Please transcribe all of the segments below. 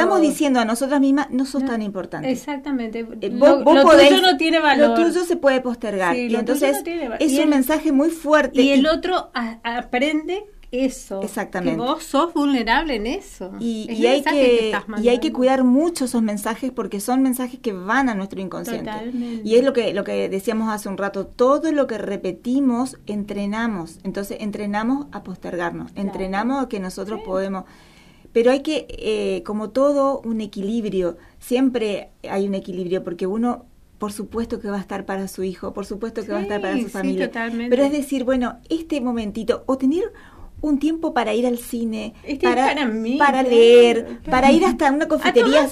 estamos diciendo a nosotras mismas, no sos tan importante. Exactamente. Vos lo podés, tuyo no tiene valor. Lo tuyo se puede postergar. Sí, y entonces es un mensaje muy fuerte. Y el otro aprende eso. Exactamente. Que vos sos vulnerable en eso. Y hay que cuidar mucho esos mensajes porque son mensajes que van a nuestro inconsciente. Totalmente. Y es lo que decíamos hace un rato, todo lo que repetimos, entrenamos. Entonces entrenamos a postergarnos, entrenamos a que nosotros podemos. Pero hay que, como todo, un equilibrio. Siempre hay un equilibrio porque uno, por supuesto que va a estar para su hijo, por supuesto que va a estar para su familia. Totalmente. Pero es decir, bueno, este momentito, o tener un tiempo para ir al cine, para leer, para ir hasta una cafetería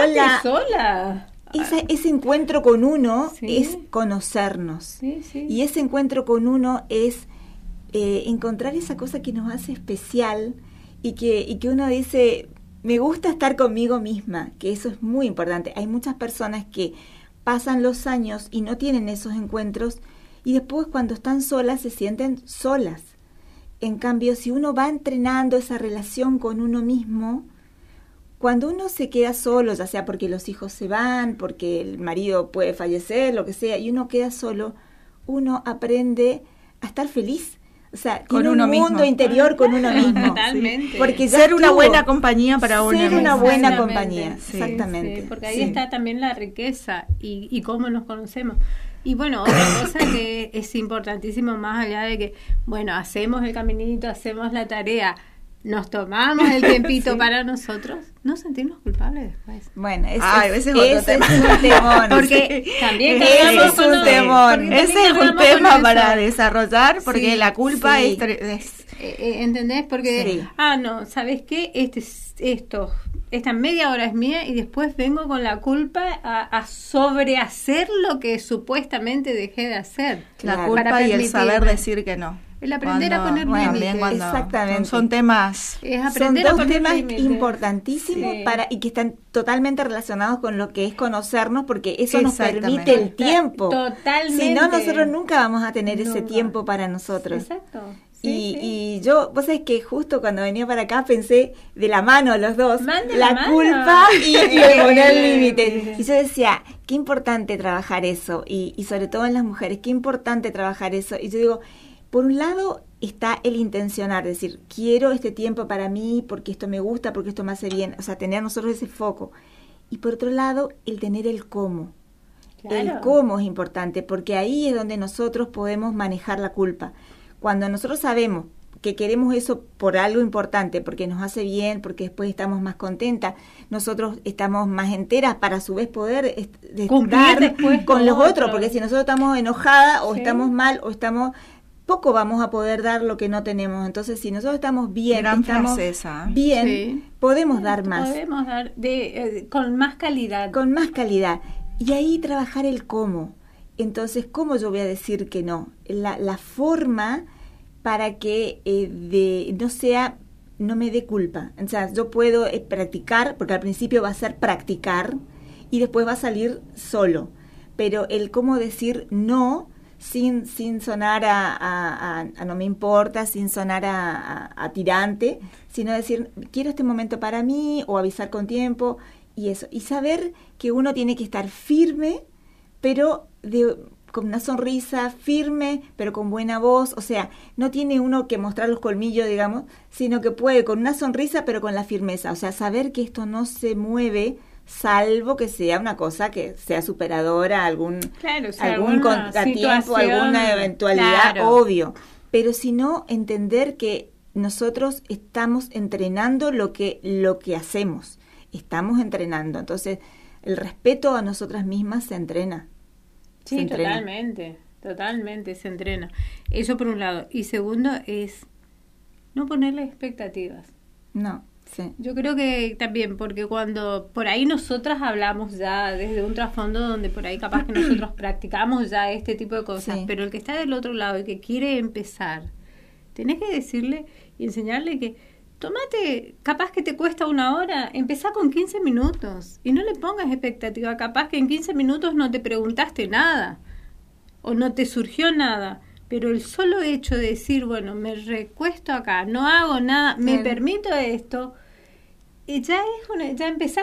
sola. Ese encuentro con uno es conocernos. Y ese encuentro con uno es encontrar esa cosa que nos hace especial y que uno dice, me gusta estar conmigo misma, que eso es muy importante. Hay muchas personas que pasan los años y no tienen esos encuentros y después cuando están solas se sienten solas. En cambio, si uno va entrenando esa relación con uno mismo, cuando uno se queda solo, ya sea porque los hijos se van, porque el marido puede fallecer, lo que sea, y uno queda solo, uno aprende a estar feliz. O sea, con un mundo interior con uno mismo. Totalmente. Porque ser una buena compañía para uno mismo. Ser una buena compañía, exactamente. Sí, porque ahí está también la riqueza y cómo nos conocemos. Y bueno, otra cosa que es importantísimo, más allá de que, bueno, hacemos el caminito, hacemos la tarea, nos tomamos el tiempito para nosotros, no sentirnos culpables después. Bueno, ese es otro tema. Es un temón. Porque también ese es un temón. Ese es un tema para desarrollar, porque la culpa es ¿entendés? Porque, no, ¿sabes qué? Esta media hora es mía y después vengo con la culpa a sobrehacer lo que supuestamente dejé de hacer. La culpa y el saber decir que no. El aprender a poner límites. Exactamente. Son temas. Es aprender a poner temas límites. Importantísimos y que están totalmente relacionados con lo que es conocernos, porque eso nos permite el tiempo. Totalmente. Si no, nosotros nunca vamos a tener ese tiempo para nosotros. Exacto. Y yo, vos sabés que justo cuando venía para acá pensé de la mano los dos, la culpa y poner límites. Y yo decía, qué importante trabajar eso, y sobre todo en las mujeres, qué importante trabajar eso. Y yo digo, por un lado está el intencionar, decir, quiero este tiempo para mí porque esto me gusta, porque esto me hace bien, o sea, tener nosotros ese foco. Y por otro lado, el tener el cómo. Claro. El cómo es importante, porque ahí es donde nosotros podemos manejar la culpa. Cuando nosotros sabemos que queremos eso por algo importante, porque nos hace bien, porque después estamos más contentas, nosotros estamos más enteras para a su vez poder cumplir con los otros, porque si nosotros estamos enojadas o estamos mal o estamos... poco vamos a poder dar lo que no tenemos. Entonces, si nosotros estamos bien, podemos dar más. Podemos dar con más calidad. Con más calidad. Y ahí trabajar el cómo. Entonces, ¿cómo yo voy a decir que no? La forma para que no me dé culpa. O sea, yo puedo practicar, porque al principio va a ser practicar y después va a salir solo. Pero el cómo decir no sin sonar a no me importa, sin sonar a tirante, sino decir, quiero este momento para mí, o avisar con tiempo, y eso. Y saber que uno tiene que estar firme, pero con una sonrisa, firme, pero con buena voz. O sea, no tiene uno que mostrar los colmillos, digamos, sino que puede con una sonrisa, pero con la firmeza. O sea, saber que esto no se mueve, salvo que sea una cosa que sea superadora, algún contratiempo, alguna eventualidad, obvio. Pero si no, entender que nosotros estamos entrenando lo que hacemos. Estamos entrenando. Entonces, el respeto a nosotras mismas se entrena. Sí, totalmente se entrena. Eso por un lado. Y segundo es no ponerle expectativas. No. Sí. Yo creo que también, porque cuando por ahí nosotras hablamos ya desde un trasfondo donde por ahí capaz que nosotros practicamos ya este tipo de cosas, pero el que está del otro lado y que quiere empezar, tenés que decirle y enseñarle que tómate, capaz que te cuesta 1 hora, empezá con 15 minutos y no le pongas expectativa, capaz que en 15 minutos no te preguntaste nada o no te surgió nada. Pero el solo hecho de decir, bueno, me recuesto acá, no hago nada, me permito esto, ya empezás